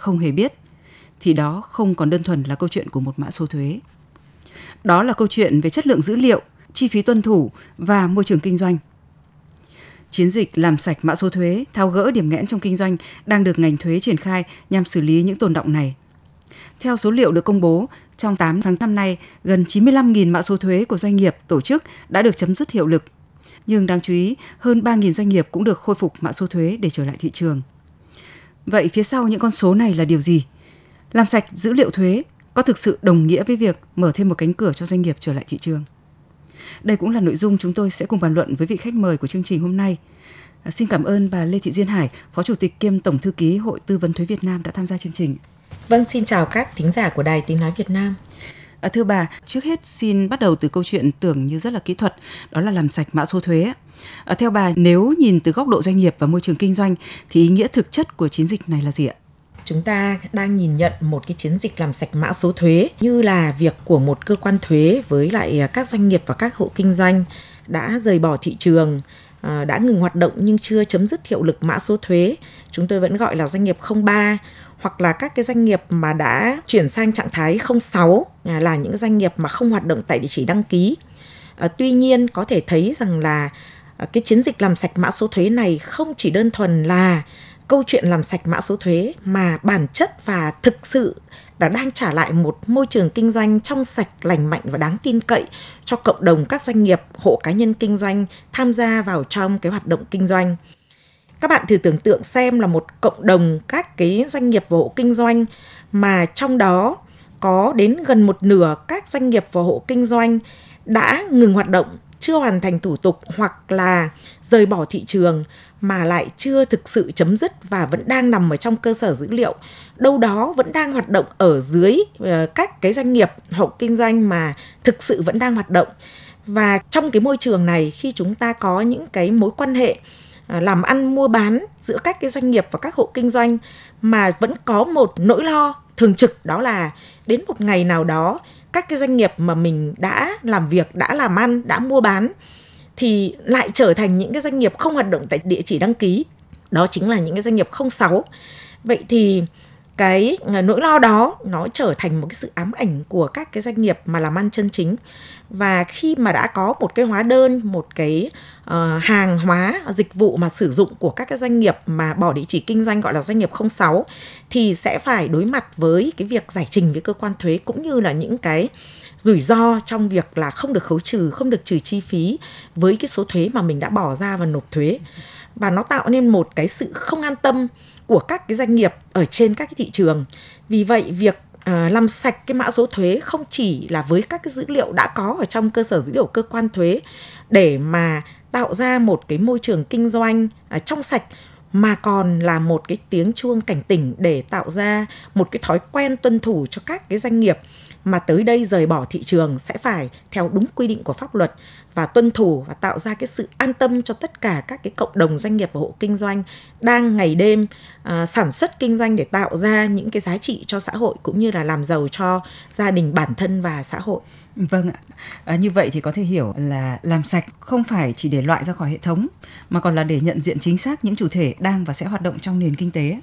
không hề biết, thì đó không còn đơn thuần là câu chuyện của một mã số thuế. Đó là câu chuyện về chất lượng dữ liệu, chi phí tuân thủ và môi trường kinh doanh. Chiến dịch làm sạch mã số thuế, tháo gỡ điểm nghẽn trong kinh doanh đang được ngành thuế triển khai nhằm xử lý những tồn đọng này. Theo số liệu được công bố, trong 8 tháng năm nay, gần 95.000 mã số thuế của doanh nghiệp, tổ chức đã được chấm dứt hiệu lực. Nhưng đáng chú ý, hơn 3.000 doanh nghiệp cũng được khôi phục mã số thuế để trở lại thị trường. Vậy phía sau những con số này là điều gì? Làm sạch dữ liệu thuế có thực sự đồng nghĩa với việc mở thêm một cánh cửa cho doanh nghiệp trở lại thị trường? Đây cũng là nội dung chúng tôi sẽ cùng bàn luận với vị khách mời của chương trình hôm nay. Xin cảm ơn bà Lê Thị Duyên Hải, Phó Chủ tịch kiêm Tổng Thư ký Hội Tư vấn Thuế Việt Nam đã tham gia chương trình. Vâng, xin chào các thính giả của Đài Tiếng Nói Việt Nam. Thưa bà, trước hết xin bắt đầu từ câu chuyện tưởng như rất là kỹ thuật, đó là làm sạch mã số thuế. Theo bà, nếu nhìn từ góc độ doanh nghiệp và môi trường kinh doanh, thì ý nghĩa thực chất của chiến dịch này là gì ạ? Chúng ta đang nhìn nhận một cái chiến dịch làm sạch mã số thuế như là việc của một cơ quan thuế với lại các doanh nghiệp và các hộ kinh doanh đã rời bỏ thị trường, đã ngừng hoạt động nhưng chưa chấm dứt hiệu lực mã số thuế. Chúng tôi vẫn gọi là doanh nghiệp 03, hoặc là các cái doanh nghiệp mà đã chuyển sang trạng thái 06 là những doanh nghiệp mà không hoạt động tại địa chỉ đăng ký. Tuy nhiên có thể thấy rằng là cái chiến dịch làm sạch mã số thuế này không chỉ đơn thuần là câu chuyện làm sạch mã số thuế, mà bản chất và thực sự đã đang trả lại một môi trường kinh doanh trong sạch, lành mạnh và đáng tin cậy cho cộng đồng các doanh nghiệp, hộ cá nhân kinh doanh tham gia vào trong cái hoạt động kinh doanh. Các bạn thử tưởng tượng xem là một cộng đồng các cái doanh nghiệp và hộ kinh doanh mà trong đó có đến gần một nửa các doanh nghiệp và hộ kinh doanh đã ngừng hoạt động, chưa hoàn thành thủ tục hoặc là rời bỏ thị trường mà lại chưa thực sự chấm dứt và vẫn đang nằm ở trong cơ sở dữ liệu, đâu đó vẫn đang hoạt động ở dưới các cái doanh nghiệp hộ kinh doanh mà thực sự vẫn đang hoạt động. Và trong cái môi trường này, khi chúng ta có những cái mối quan hệ làm ăn mua bán giữa các cái doanh nghiệp và các hộ kinh doanh mà vẫn có một nỗi lo thường trực, đó là đến một ngày nào đó các cái doanh nghiệp mà mình đã làm việc, đã làm ăn, đã mua bán thì lại trở thành những cái doanh nghiệp không hoạt động tại địa chỉ đăng ký. Đó chính là những cái doanh nghiệp 06. Vậy thì cái nỗi lo đó nó trở thành một cái sự ám ảnh của các cái doanh nghiệp mà làm ăn chân chính. Và khi mà đã có một cái hóa đơn, một cái hàng hóa, dịch vụ mà sử dụng của các cái doanh nghiệp mà bỏ địa chỉ kinh doanh gọi là doanh nghiệp 06 thì sẽ phải đối mặt với cái việc giải trình với cơ quan thuế, cũng như là những cái rủi ro trong việc là không được khấu trừ, không được trừ chi phí với cái số thuế mà mình đã bỏ ra và nộp thuế. Và nó tạo nên một cái sự không an tâm của các cái doanh nghiệp ở trên các cái thị trường. Vì vậy, việc làm sạch cái mã số thuế không chỉ là với các cái dữ liệu đã có ở trong cơ sở dữ liệu cơ quan thuế để mà tạo ra một cái môi trường kinh doanh trong sạch, mà còn là một cái tiếng chuông cảnh tỉnh để tạo ra một cái thói quen tuân thủ cho các cái doanh nghiệp mà tới đây rời bỏ thị trường sẽ phải theo đúng quy định của pháp luật và tuân thủ, và tạo ra cái sự an tâm cho tất cả các cái cộng đồng doanh nghiệp và hộ kinh doanh đang ngày đêm sản xuất kinh doanh để tạo ra những cái giá trị cho xã hội cũng như là làm giàu cho gia đình bản thân và xã hội. Vâng ạ. Như vậy thì có thể hiểu là làm sạch không phải chỉ để loại ra khỏi hệ thống, mà còn là để nhận diện chính xác những chủ thể đang và sẽ hoạt động trong nền kinh tế.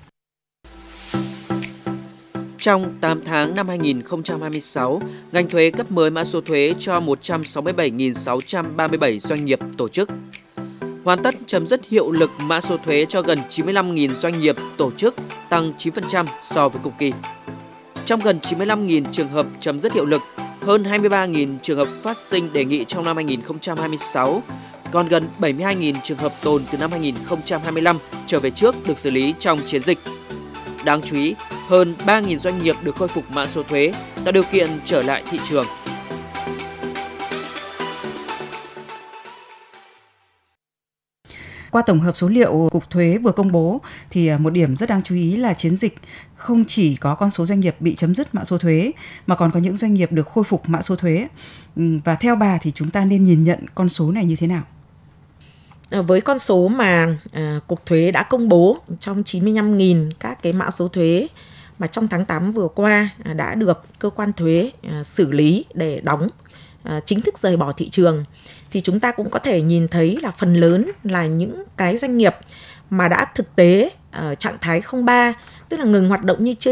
Trong 8 tháng năm 2026, ngành thuế cấp mới mã số thuế cho 167.637 doanh nghiệp tổ chức. Hoàn tất chấm dứt hiệu lực mã số thuế cho gần 95.000 doanh nghiệp tổ chức, tăng 9% so với cùng kỳ. Trong gần 95.000 trường hợp chấm dứt hiệu lực, hơn 23.000 trường hợp phát sinh đề nghị trong năm 2026, còn gần 72.000 trường hợp tồn từ năm 2025 trở về trước được xử lý trong chiến dịch. Đáng chú ý, hơn 3.000 doanh nghiệp được khôi phục mã số thuế, tạo điều kiện trở lại thị trường. Qua tổng hợp số liệu Cục Thuế vừa công bố thì một điểm rất đáng chú ý là chiến dịch không chỉ có con số doanh nghiệp bị chấm dứt mã số thuế mà còn có những doanh nghiệp được khôi phục mã số thuế. Và theo bà thì chúng ta nên nhìn nhận con số này như thế nào? Với con số mà Cục Thuế đã công bố trong 95.000 các cái mã số thuế mà trong tháng 8 vừa qua đã được cơ quan thuế xử lý để đóng, chính thức rời bỏ thị trường, thì chúng ta cũng có thể nhìn thấy là phần lớn là những cái doanh nghiệp mà đã thực tế ở trạng thái 03, tức là ngừng hoạt động như chưa